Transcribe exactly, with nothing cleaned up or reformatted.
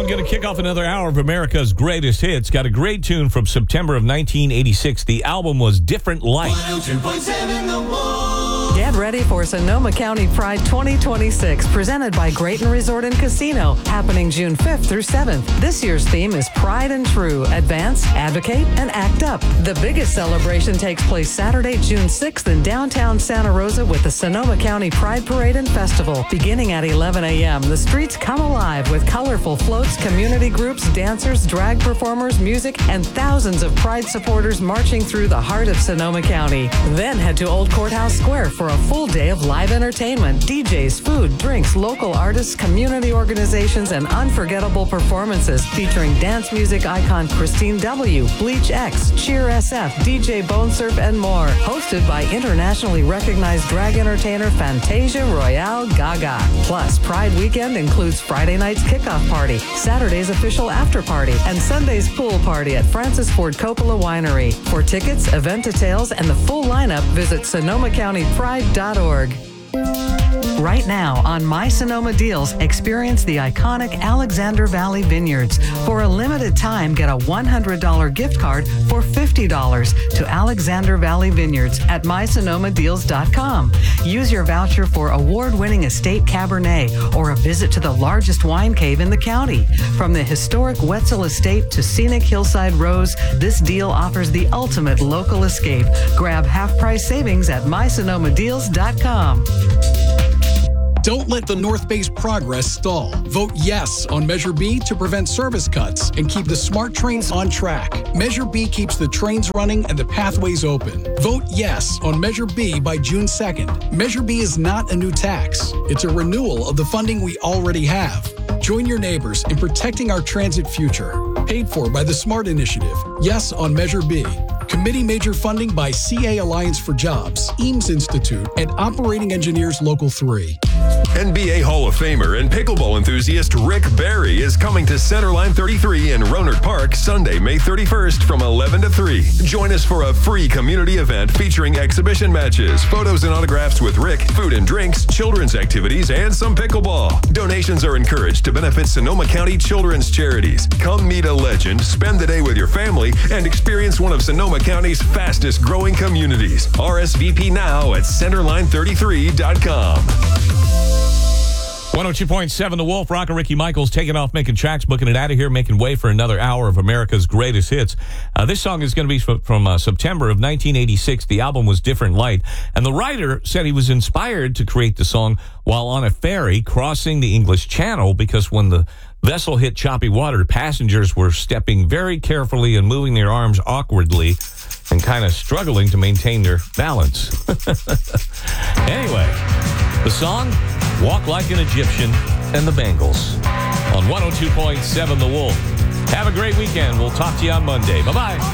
going to kick off another hour of America's Greatest Hits. Got a great tune from September of nineteen eighty-six. The album was Different Light. one oh two point seven The Wolf. Get ready for Sonoma County Pride twenty twenty-six, presented by Grayton Resort and Casino, happening June fifth through seventh. This year's theme is Pride and True, Advance, Advocate, and Act Up. The biggest celebration takes place Saturday, June sixth in downtown Santa Rosa with the Sonoma County Pride Parade and Festival. Beginning at eleven a.m., the streets come alive with colorful floats, community groups, dancers, drag performers, music, and thousands of Pride supporters marching through the heart of Sonoma County. Then head to Old Courthouse Square for a full day of live entertainment, D Js, food, drinks, local artists, community organizations, and unforgettable performances featuring dance music icon Christine W., Bleach X, Cheer S F, D J Bone Surf, and more. Hosted by internationally recognized drag entertainer Fantasia Royale Gaga. Plus, Pride Weekend includes Friday night's kickoff party, Saturday's official after party, and Sunday's pool party at Francis Ford Coppola Winery. For tickets, event details, and the full lineup, visit sonoma county pride dot org. Right now on My Sonoma Deals, experience the iconic Alexander Valley Vineyards. For a limited time, get a one hundred dollars gift card for fifty dollars to Alexander Valley Vineyards at my sonoma deals dot com. Use your voucher for award-winning estate Cabernet or a visit to the largest wine cave in the county. From the historic Wetzel Estate to scenic Hillside Rose, this deal offers the ultimate local escape. Grab half-price savings at my sonoma deals dot com. Don't let the North Bay's progress stall. Vote yes on Measure B to prevent service cuts and keep the smart trains on track. Measure B keeps the trains running and the pathways open. Vote yes on Measure B by June second. Measure B is not a new tax. It's a renewal of the funding we already have. Join your neighbors in protecting our transit future. Paid for by the SMART Initiative. Yes on Measure B. Committee major funding by C A Alliance for Jobs, Eames Institute, and Operating Engineers Local three. N B A Hall of Famer and pickleball enthusiast Rick Barry is coming to Centerline thirty-three in Rohnert Park Sunday, May thirty-first from eleven to three. Join us for a free community event featuring exhibition matches, photos and autographs with Rick, food and drinks, children's activities, and some pickleball. Donations are encouraged to benefit Sonoma County children's charities. Come meet a legend, spend the day with your family, and experience one of Sonoma County's fastest growing communities. R S V P now at centerline thirty-three dot com. one oh two point seven The Wolf. Rock and Ricky Michaels taking off, making tracks, booking it out of here, making way for another hour of America's Greatest Hits. Uh, this song is going to be from, from uh, September of nineteen eighty-six. The album was Different Light. And the writer said he was inspired to create the song while on a ferry crossing the English Channel, because when the vessel hit choppy water, passengers were stepping very carefully and moving their arms awkwardly and kind of struggling to maintain their balance. Anyway, the song, Walk Like an Egyptian, and the Bangles on one oh two point seven The Wolf. Have a great weekend. We'll talk to you on Monday. Bye-bye.